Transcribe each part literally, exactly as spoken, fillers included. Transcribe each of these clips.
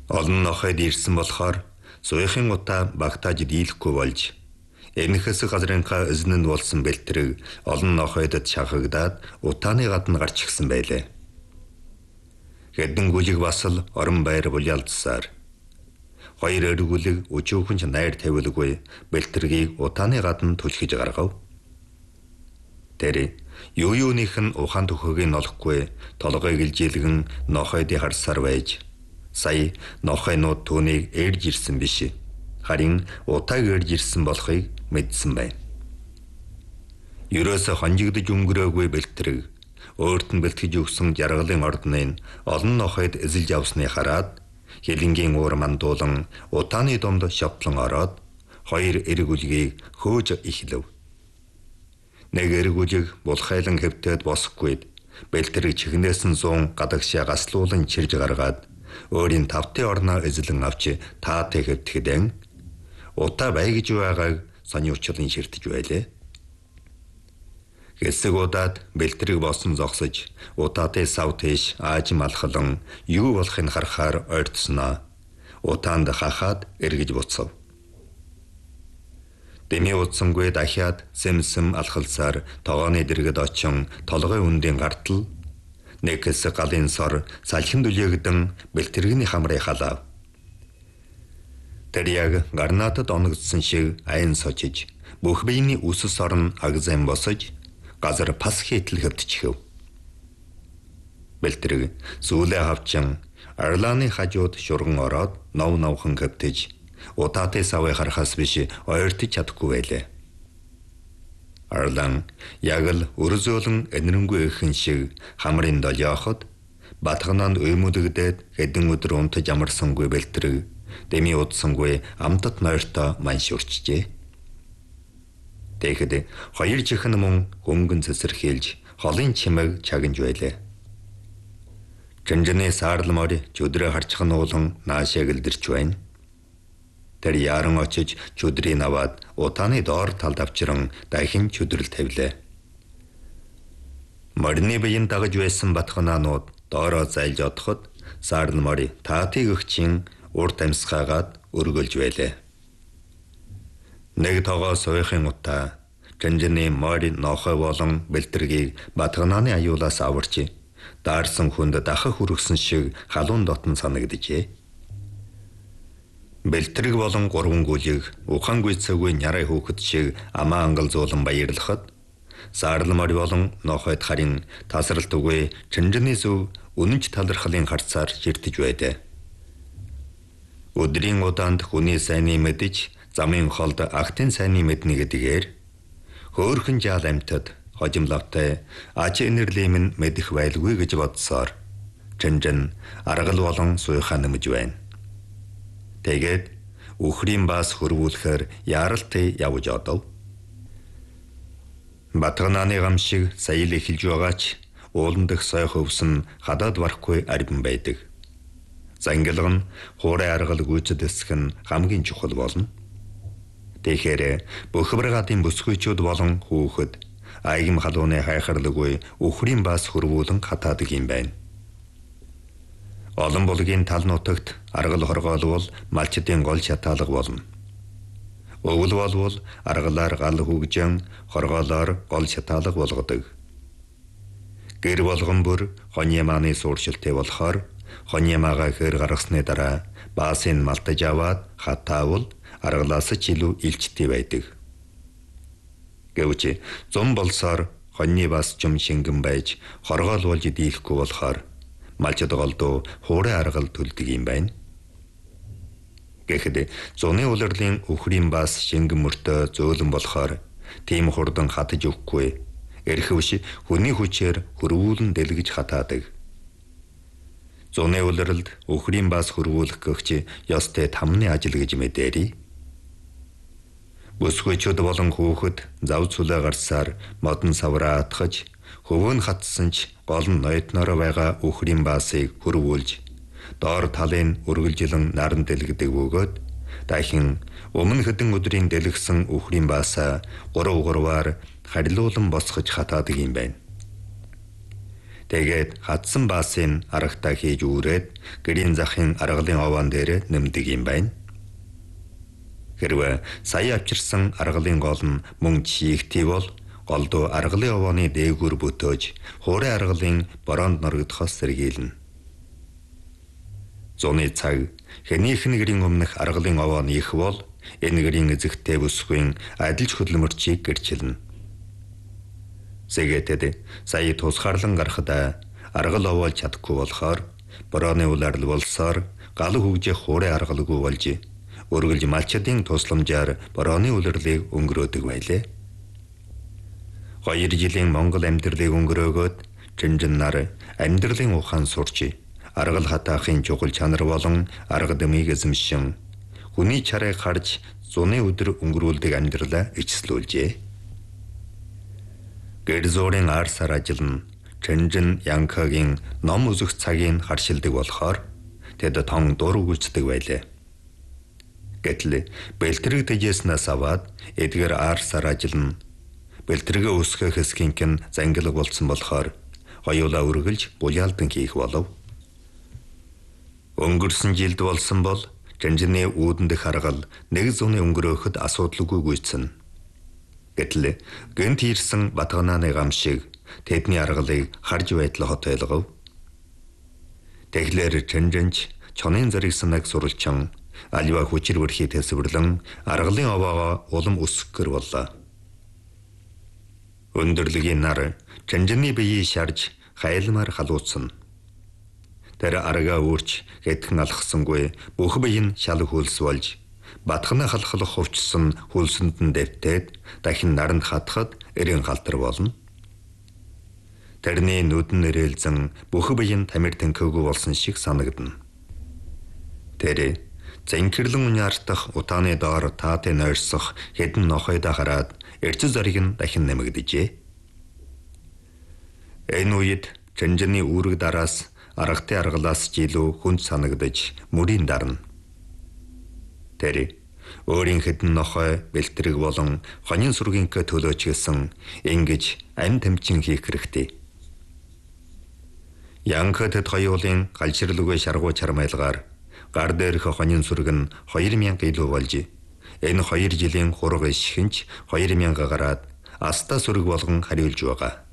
Олон нохойд ирсэн болохоор суухийн утаа багтааж дийлэхгүй болж энэ хэсэг газрынхаа эзнэнд болсон бэлтрэг олон нохойдод шахагдаад утааны гадна гарч ирсэн байлээ. Хэдэн гүлэг бас л орон байр булялдсаар хоёр эргүүлэг өчөөхөн ч найр тавилгүй бэлтрэгийг утааны гадна түлхэж гаргав. Тэр юу юуных нь ухаан төхөгийг олохгүй толгойг илжээлгэн нохойдыг харсаар байж сая нохойнууд түүнийг ээрж ирсэн биш. Харин утааг ээрж ирсэн болохыг мэдсэн байна. Ерөөсө хонжигдож өнгөрөөгүй бэлтрэг өөрт нь бэлтгэж өгсөн жаргалын ордныг олон нохойд эзэлж авсныг хараад хилэнгийн уур мандуулан утааны домд шотлон ороод хоёр эргүүлгийг хөөж эхлэв. Нэг эргүүлэг булхайлан хэвтээд босхгүй бэлтрэг чихнээс нь зуун гадагшаа гаслуулан чирж гаргаад өөрийн тавтын орноо эзлэн авч таатай хэвтгэдэн утаа байгж байгааг сониучлан ширтэж байлээ. Хэсэг удаад бэлтрэг босон зогсож утаатай сав тийш аажим алхалан юу болохыг харахаар ойртсноо утаанд хахаад эргэж буцав. Дэмий утсангүй дахиад сэмсэм алхалсаар тогооны дэргэд очин толгой үндийн гартал нэг хэсэг галын сор салхин дүлээгдэн бэлтрэгний хамрыг халав. Тэр яг гарнатад оногдсон шиг айн сочиж бүх биений үсс орн агзан босож газар пас хийтэл хөвтчихв. Бэлтрэг сүүлээ хавчин арлааны хажууд шурган ороод нов новхон хөвтөж утаатай савыг харахаас биш ойртож чадахгүй байлээ. Арлан яг л өрзөөлөн энэрэнгүй ихэн шиг хамрын долооход батгананд уймудэгдээд хэдэн өдөр унтаж амарсангүй бэлтрэг дэмий удсангүй амтат нойртоо маншурчжээ. Тэгэхэд хоёр чихэн мөн хөнгөн цэцэрхийлж холын чимэг чагнж байлаа. Жинжины саарл морь чөдрөө харчхан уулан наашаа гэлдэрч байна. Тэр яран очиж чөдрийг аваад утааны доор талд авчран дахин чөдрөл тавилаа. Морины биеийн дагаж байсан батганаанууд доороо зайлж одоход саарл морь таатыг өгчин урт амьсгаагаад өргөлж байлаа. Нэг тогоо суухийн утаа Жинжины морь нохой болон бэлтрэгийг батганааны аюулаас аварч даарсан хүнд дахах хүргэсэн шиг халуун дотн санагджээ. Бэлтрэг болон гурван гүлийг ухаан гүйцээгүй нярай хөөхд шиг амаа ангал зуулан баярлахад саарл морь болон нохойд харин тасралт үгүй Жинжины зөв үнэнч талархлын харцаар ширтэж байдаа. Өдрийн удаанд хүний сайныг мэдэж замын холд агтын сайныг мэднэ гэдгээр хөөхөн жаал амьтад хожимлавтай аж энерлийн минь мэдэх байлгүй гэж бодсоор Жинжин аргал болон суйхаа нэмж байна. Тэгээд үхрийн бас хөрвүүлэхээр яаралтай явж одов. Батганааны гам шиг саял эхэлж байгаач уулан дэх сой хөвсөн хадаад барахгүй арбин байдаг. Зангилга нь хуурай аргал гүйцэд эсэх нь хамгийн чухал болно. Тэгэхээр бөхбөргатын бүсгүйчүүд болон хүүхэд аягм халууны хайхарлгүй үхрийн бас хөрвүүлэн хатаадаг юм байна. Олон булгийн тал нутагт аргал хоргоолвол малчдын гол шатаалга болно. Өвөл болвол аргалаар гал хүгжэн хоргоолоор гол шатаалга болгодог. Гэр болгон бүр хоньямааны сууршилтэй болохоор хоньямаага хэр гаргасны дараа баасын малтаж аваад хатаавал аргалаас ч илүү илчтэй байдаг. Гэвч зам болсоор хоньны бас жум шингэн байж хоргоолволж дийлэхгүй болохоор малчд голдуу хуурай аргал төлдөг юм байна. Гэхэд зуны улирлын үхрийн бас шингэн мөртөө зөөлөн болохоор тийм хурдан хатаж өгөхгүй эрхэвш хүний хүчээр хөрвүүлэн дэлгэж хатаадаг. Зуны улирлд үхрийн бас хөрвүүлэх гэгч ёстой тамны ажил гэж мэдээри. Бүсгүйчүүд болон хүүхэд зав цүлээ гарсаар модон савраа атгаж хөвөн хатсан ч гол нь нойтноор байгаа үхрийн басыг хөрвүүлж доор талын үргэлжилэн наран дэлгэдэг бөгөөд дахин өмнө хэдэн өдрийн дэлгсэн үхрийн басаа гурав гурваар харилуулан босгож хатаадаг юм байна. Тэгээд хадсан баасын аргатаа хийж үүрээд гэрийн захын аргалын овоон дээр нэмдэг юм байна. Хэрвээ сая авчирсан аргалын гол нь мөн чийгтэй бол голдуу аргалын овооны дээгүүр бүтөөж хуурай аргалын бороонд норогдохоос сэргийлнэ. Зуны цаг хэнийхэн гэрийн өмнөх аргалын овоо их бол энэ гэрийн эзэгтэй бүсгүй адилж хөдөлмөрчийг гэрчилнэ. Сэгээтэд сая тусгаарлан гарахад аргал овоолж чадахгүй болохоор борооны үл арал болсоор гал хөгжих хуурай аргалгүй болж өргөлж малчдын тусламжаар борооны үлрэлийг өнгөрөөдөг байлээ. Хоёр жилийн Монгол амьдралыг өнгөрөөгөөд Чинжин нар амьдралын ухаан сурч аргал хатаахын чухал чанар болон арга дэмийг эзэмшин хүний чарыг харж зуны өдөр өнгөрүүлдэг амьдралаа эцэслүүлжээ. Гэр зуурын ар сар ажил нь Чинжин Янкагийн ном үзэх цагийг харшилдаг болохоор тэд тон дур өгүүлцдэг байлээ. Гэтэл бэлтрэг дэжснээс аваад эдгээр ар сар ажил нь бэлтрэгээ өсгөх хэсгийнхэн зангилаг болсон болохоор хоёулаа үргэлж булялдан хийх болов. Өнгөрсөн жилд болсон бол Чинжины үүдэн дэх аргал нэг зуны өнгөрөөхөд асуудалгүй гүйцэнэ. Гэтэл гэнт ирсэн батганааны гам шиг тэдний аргалыг харж байтал хот ойлгов. Тэглэр Чинжинч чонын зэрэг санааг сурулчин аливаа хүчир бүрхий тэсвэрлэн аргалын овоогоо улам өсгөхөр боллоо. Өндөрлөгийн нар Чинжины биеийг шарж хайлмаар халууцсан. Тэр аргаа өөрч хэдхэн алхсангүй бүх бие нь шал хөлс болж батгана халахлах хувцсан хөлсөнд нь дэвтээд дахин наранд хатхад эрен халтар болно. Тэрний нүдэн нэрэлзэн бүх бие нь тамир тэнхээгүй болсон шиг санагдана. Тэр зэнхэрлэн униартах утааны доор таатыг нойрсох хэдэн нохойдоо хараад эрчил зориг нь дахин нэмэгдэжээ. Энэ үед Чинжины үүрэг дараас аргатай аргалаас жилүү хүнд санагдаж мөрийн дарна. Тэр өөрийн хэдэн нохой бэлтрэг болон хонин сүргийнхээ төлөөч гэсэн ингэж ам тамчин хийх хэрэгтэй. Янкатэд хоёулын галширлугүй шаргуу чармайлгаар гар дээрх хонин сүрг нь хоёр мянга илүү болж энэ хоёр жилийн хурга ишхэнч хоёр мянга гараад аста сүрг болгон хариулж байгаа.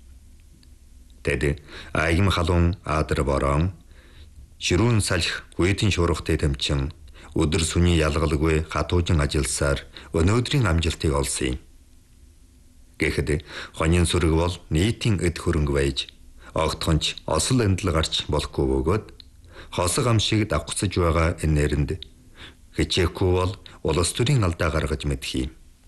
Тэд аягм халуун аадар борон ширүүн салхи гүйтийн шуургатай тамчин өдөр сүний ялгалгүй хатуужин ажилласаар өнөөдрийн амжилтыг олсон юм. Гэхдээ хонин сүрэг бол нийтийн эд хөрөнгө байж огтхонч осол эндэл гарч болохгүй бөгөөд хосог ам шиг давхцаж байгаа энэ нэрэнд хичээхгүй бол улс төрийн алдаа гаргаж мэдх юм.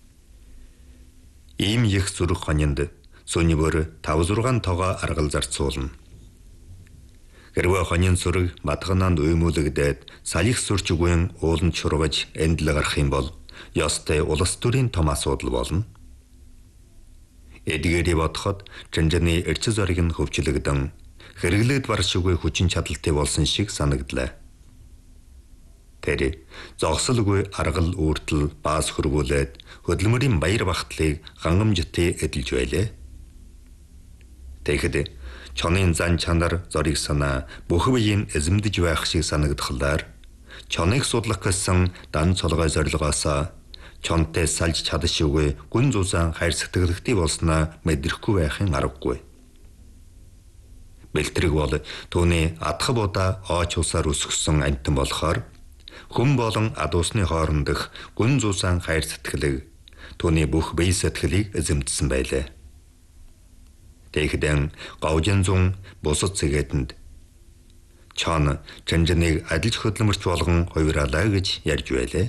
Ийм их зүрх хонинд сүний бүр тав зургаан тоогоо аргал зарцуулна. Хэрвээ хонин сүрэг матгананд уймуулагдээд салих сүрч үгэн ууланд шургаж эндэл гарах юм бол ёстой улс төрийн том асуудал болно. Эдгээрий бодоход Чинжины эрчил зориг нь хөвчлөгдөн хэрэглээд баршгүй хүчин чадалтай болсон шиг санагдлаа. Тэр зогсолгүй аргал үрдэл баас хөргүүлээд хөдөлмөрийн баяр багтлыг хангамжтай эдэлж байлаа. Тэгэхэд чонын зан чанар зориг санаа бүх биеийн эзэмдэж байх шиг санагдхлаар чоныг судлах гэсэн дан цолгой зорилгоос чонтой салж чадшгүй гүн зузаан хайр сэтгэлтэй болсноо мэдрэхгүй байхын аргагүй. Бэлтрэг бол түүний адхав удаа ооч усаар өсгсөн амтан болохоор хүн болон адуусны хоорондох гүн зузаан хайр сэтгэлийг түүний бүх бие сэтгэлийг эзэмдсэн байлаа. Тэгэхдээ говжин зун бусад цэгээдэнд чон Чинжиныг адилж хөдөлмөрч болгон хувирлаа гэж ярьж байлаа.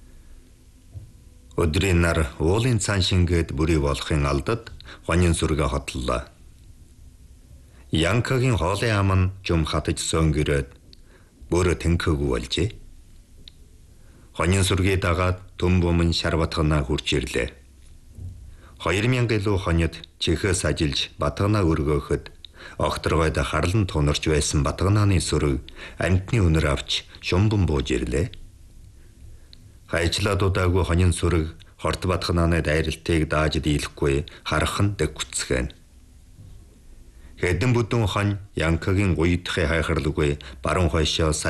Өдрийн нар уулын цаан шингээд бүрий болохын алдад хонин сүргээ хотлолоо. Янкагийн хоолын ам нь жум хатаж сөнгөрөөд бүр тэнхээгүй болжээ. Хонин сүргээ дагаад төм бумын шар батганаа хурж ирлээ. Хоёр мянга илүү хоньд чихээс ажиллаж батганаа өргөөхөд огторгойд харлан тунарч байсан батганааны сүрэг амтны өнөр авч шумбан бууж ирлээ. Хайчлаад удаагүй хонин сүрэг хорт батганааны дайралтыг дааж дийлэхгүй харах нь дэг хүцгэн. Хэдэн бүдүүн хонь Янкагийн гуйдахыг хайхарлгүй баруун хойшоо